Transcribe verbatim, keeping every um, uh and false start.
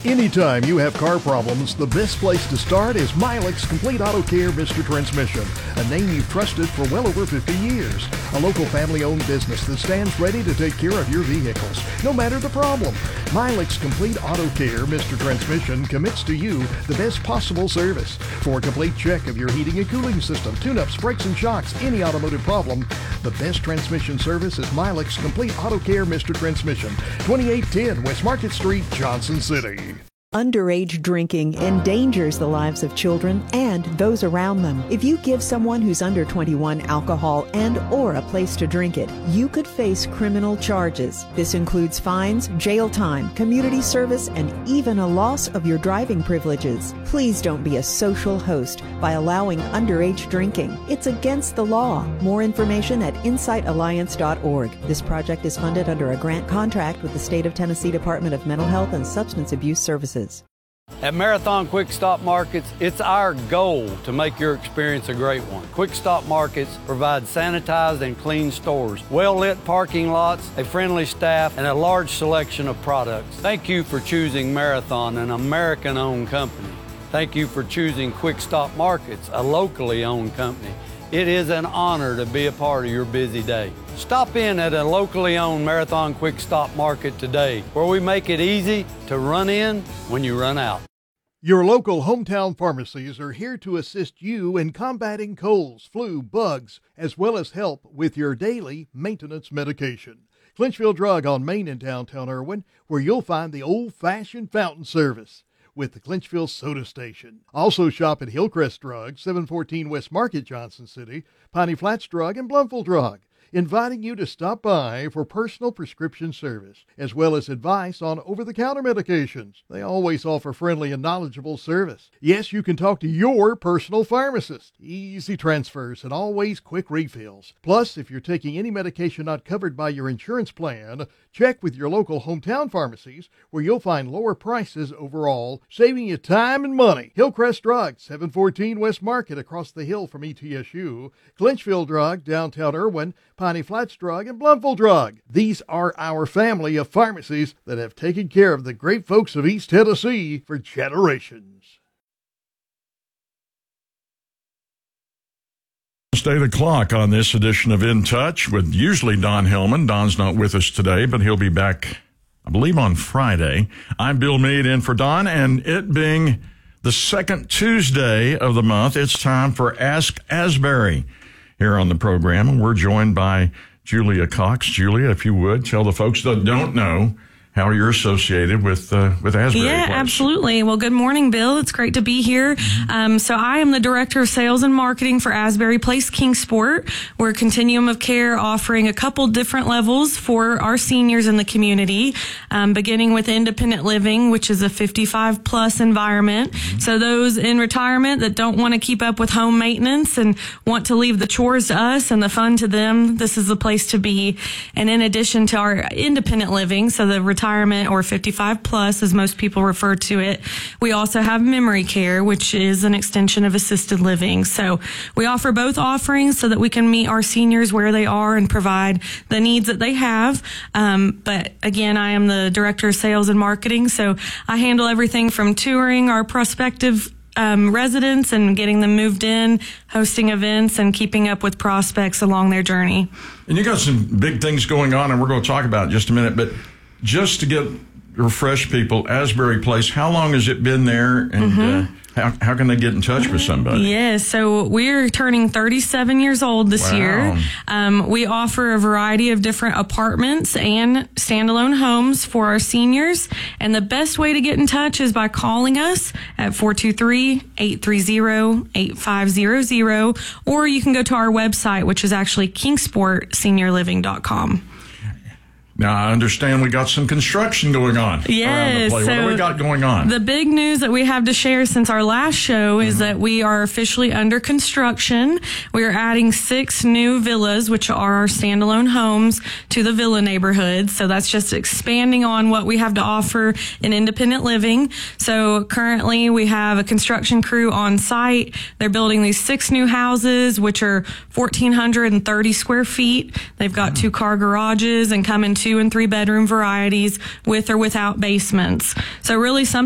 Anytime you have car problems, the best place to start is Milex Complete Auto Care Mister Transmission, a name you've trusted for well over fifty years. A local family-owned business that stands ready to take care of your vehicles, no matter the problem. Milex Complete Auto Care Mister Transmission commits to you the best possible service. For a complete check of your heating and cooling system, tune-ups, brakes and shocks, any automotive problem, the best transmission service is Milex Complete Auto Care Mister Transmission, twenty-eight ten West Market Street, Johnson City. Underage drinking endangers the lives of children and those around them. If you give someone who's under twenty-one alcohol and or a place to drink it, you could face criminal charges. This includes fines, jail time, community service, and even a loss of your driving privileges. Please don't be a social host by allowing underage drinking. It's against the law. More information at insight alliance dot org. This project is funded under a grant contract with the State of Tennessee Department of Mental Health and Substance Abuse Services. At Marathon Quick Stop Markets, it's our goal to make your experience a great one. Quick Stop Markets provide sanitized and clean stores, well-lit parking lots, a friendly staff, and a large selection of products. Thank you for choosing Marathon, an American-owned company. Thank you for choosing Quick Stop Markets, a locally owned company. It is an honor to be a part of your busy day. Stop in at a locally owned Marathon Quick Stop Market today, where we make it easy to run in when you run out. Your local hometown pharmacies are here to assist you in combating colds, flu, bugs, as well as help with your daily maintenance medication. Clinchfield Drug on Main in downtown Irwin, where you'll find the old-fashioned fountain service with the Clinchfield Soda Station. Also shop at Hillcrest Drug, seven fourteen West Market, Johnson City, Piney Flats Drug, and Blumville Drug, inviting you to stop by for personal prescription service, as well as advice on over-the-counter medications. They always offer friendly and knowledgeable service. Yes, you can talk to your personal pharmacist. Easy transfers and always quick refills. Plus, if you're taking any medication not covered by your insurance plan, check with your local hometown pharmacies, where you'll find lower prices overall, saving you time and money. Hillcrest Drug, seven fourteen West Market, across the hill from E T S U. Clinchfield Drug, downtown Irwin, Piney Flats Drug, and Blumville Drug. These are our family of pharmacies that have taken care of the great folks of East Tennessee for generations. Stay the clock on this edition of In Touch with usually Don Hillman. Don's not with us today, but he'll be back, I believe, on Friday. I'm Bill Meade in for Don, and it being the second Tuesday of the month, it's time for Ask Asbury here on the program. And we're joined by Julia Cox. Julia, if you would, tell the folks that don't know how you're associated with uh, with Asbury Yeah, Place. Absolutely. Well, good morning, Bill. It's great to be here. Mm-hmm. Um, so I am the Director of Sales and Marketing for Asbury Place Kingsport. We're a continuum of care offering a couple different levels for our seniors in the community, um, beginning with independent living, which is a fifty-five plus environment. Mm-hmm. So those in retirement that don't want to keep up with home maintenance and want to leave the chores to us and the fun to them, this is the place to be. And in addition to our independent living, so the retirement or fifty-five plus, as most people refer to it, we also have memory care, which is an extension of assisted living. So we offer both offerings so that we can meet our seniors where they are and provide the needs that they have. Um, but again, I am the Director of Sales and Marketing, so I handle everything from touring our prospective Um, residents and getting them moved in, hosting events, and keeping up with prospects along their journey. And you got some big things going on, and we're going to talk about it in just a minute, but just to get refresh people, Asbury Place, how long has it been there, and mm-hmm. uh, how, how can they get in touch with somebody? Yes, so we're turning thirty-seven years old this wow. year. Um, we offer a variety of different apartments and standalone homes for our seniors, and the best way to get in touch is by calling us at four two three, eight three zero, eight five zero zero, or you can go to our website, which is actually kingsport senior living dot com. Now, I understand we got some construction going on yes, around the place. So what do we got going on? The big news that we have to share since our last show is mm-hmm. that we are officially under construction. We are adding six new villas, which are our standalone homes, to the villa neighborhood. So that's just expanding on what we have to offer in independent living. So currently we have a construction crew on site. They're building these six new houses, which are one thousand four hundred thirty square feet. They've got mm-hmm. two car garages and come in two and three bedroom varieties with or without basements. So really something